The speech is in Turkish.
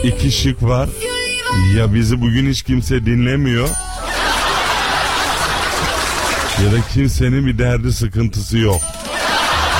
İki şık var. Ya bizi bugün hiç kimse dinlemiyor ya da kimsenin bir derdi sıkıntısı yok.